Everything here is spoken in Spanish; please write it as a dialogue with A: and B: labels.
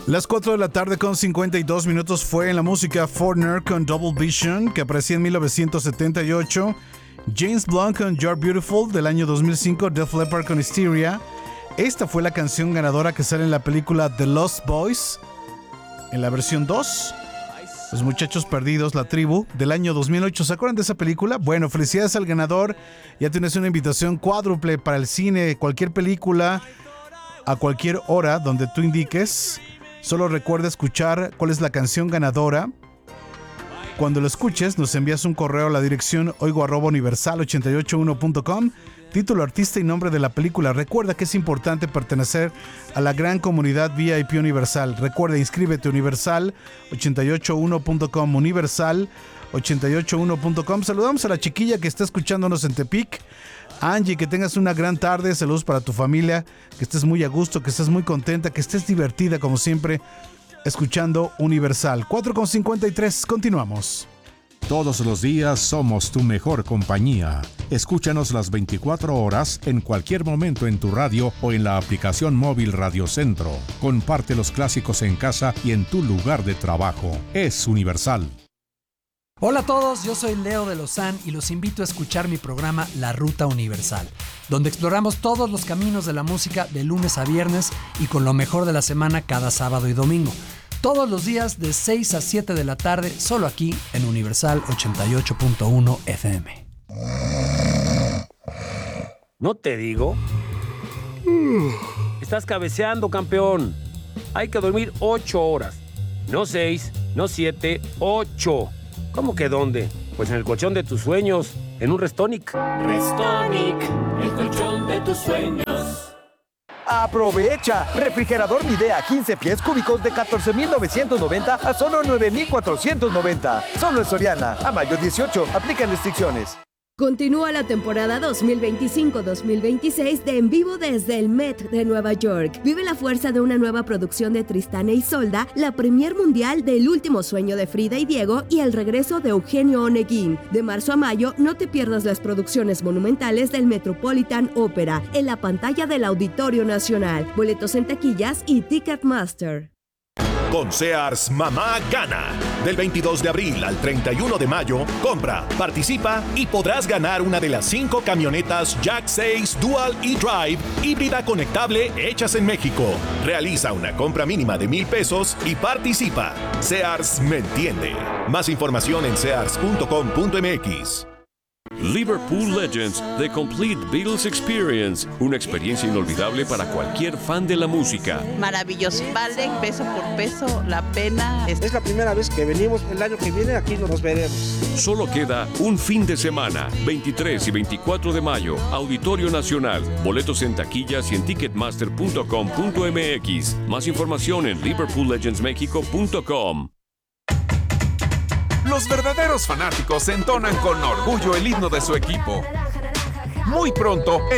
A: Las 4 de la tarde con 52 minutos fue en la música Foreigner con Double Vision, que aparecía en 1978. James Blunt con You're Beautiful del año 2005. Def Leppard con Hysteria. Esta fue la canción ganadora que sale en la película The Lost Boys, en la versión 2. Los muchachos perdidos, la tribu, del año 2008. ¿Se acuerdan de esa película? Bueno, felicidades al ganador. Ya tienes una invitación cuádruple para el cine, cualquier película, a cualquier hora donde tú indiques. Solo recuerda escuchar cuál es la canción ganadora. Cuando lo escuches, nos envías un correo a la dirección oigo@universal881.com, título, artista y nombre de la película. Recuerda que es importante pertenecer a la gran comunidad VIP Universal. Recuerda, inscríbete universal881.com, universal881.com. Saludamos a la chiquilla que está escuchándonos en Tepic. Angie, que tengas una gran tarde, saludos para tu familia, que estés muy a gusto, que estés muy contenta, que estés divertida como siempre, escuchando Universal. 4:53, continuamos.
B: Todos los días somos tu mejor compañía. Escúchanos las 24 horas en cualquier momento en tu radio o en la aplicación móvil Radio Centro. Comparte los clásicos en casa y en tu lugar de trabajo. Es Universal.
C: Hola a todos, yo soy Leo de Lozán y los invito a escuchar mi programa La Ruta Universal, donde exploramos todos los caminos de la música de lunes a viernes y con lo mejor de la semana cada sábado y domingo. Todos los días de 6 a 7 de la tarde, solo aquí en Universal 88.1 FM.
D: ¿No te digo? Estás cabeceando, campeón. Hay que dormir 8 horas. No 6, no 7, 8. ¿Cómo que dónde? Pues en el colchón de tus sueños, en un Restonic.
E: Restonic, el colchón de tus sueños.
F: ¡Aprovecha! Refrigerador Midea 15 pies cúbicos de 14,990 a solo 9,490. Solo en Soriana. A mayo 18. Aplican restricciones.
G: Continúa la temporada 2025-2026 de En Vivo desde el Met de Nueva York. Vive la fuerza de una nueva producción de Tristán e Isolda, la premier mundial del Último Sueño de Frida y Diego y el regreso de Eugenio Oneguín. De marzo a mayo, no te pierdas las producciones monumentales del Metropolitan Opera en la pantalla del Auditorio Nacional. Boletos en taquillas y Ticketmaster.
H: Con Sears, mamá gana. Del 22 de abril al 31 de mayo, compra, participa y podrás ganar una de las 5 camionetas Jack 6 Dual e-Drive híbrida conectable hechas en México. Realiza una compra mínima de $1,000 y participa. Sears me entiende. Más información en sears.com.mx.
I: Liverpool Legends, The Complete Beatles Experience, una experiencia inolvidable para cualquier fan de la música.
J: Maravilloso, vale peso por peso la pena.
K: Es la primera vez que venimos, el año que viene aquí nos veremos.
I: Solo queda un fin de semana, 23 y 24 de mayo, Auditorio Nacional. Boletos en taquillas y en ticketmaster.com.mx. Más información en liverpoollegendsmexico.com.
L: Los verdaderos fanáticos entonan con orgullo el himno de su equipo. Muy pronto,